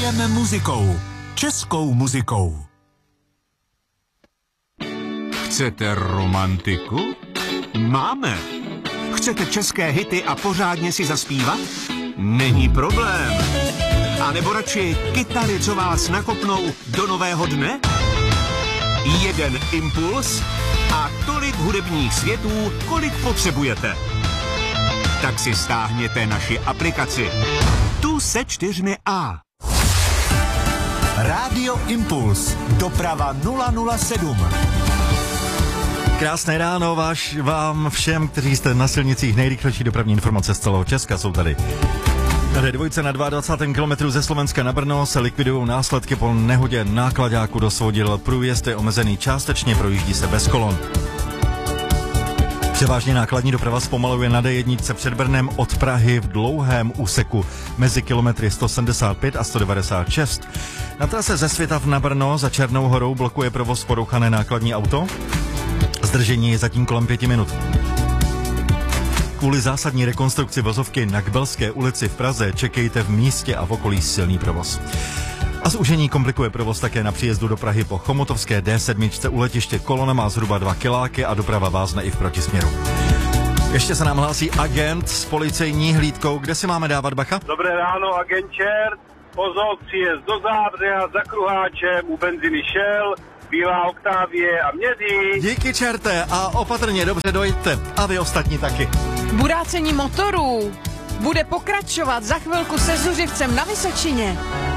Žijeme muzikou. Českou muzikou. Chcete romantiku? Máme. Chcete české hity a pořádně si zaspívat? Není problém. A nebo radši kytary, co vás nakopnou do nového dne? Jeden impuls a tolik hudebních světů, kolik potřebujete. Tak si stáhněte naši aplikaci. Tu se 4A. Rádio Impuls. Doprava 007. Krásné ráno vám všem, kteří jste na silnicích. Nejrychlejší dopravní informace z celého Česka jsou tady. D2 na 22. kilometru ze Slovenska na Brno se likvidují následky po nehodě nákladáku do svodidel. Průjezd je omezený částečně, projíždí se bez kolon. Převážně nákladní doprava zpomaluje na D1 před Brnem od Prahy v dlouhém úseku mezi kilometry 175 a 196. Na trase ze Světav na Brno za Černou horou blokuje provoz porouchané nákladní auto. Zdržení je zatím kolem 5 minut. Kvůli zásadní rekonstrukci vozovky na Kbelské ulici v Praze čekejte v místě a v okolí silný provoz. A zúžení komplikuje provoz také na příjezdu do Prahy po Chomutovské D7 u letiště. Kolona má zhruba 2 kiláky a doprava vázne i v protisměru. Ještě se nám hlásí agent s policejní hlídkou. Kde si máme dávat bacha? Dobré ráno, agent Čert. Pozor, příjezd do Zábřeha za Kruháčem, u benzíny Shell, bílá Octavie a mědí. Díky, čerte, a opatrně, dobře dojďte. A vy ostatní taky. Burácení motorů bude pokračovat za chvilku se Zuřivcem na Vysočině.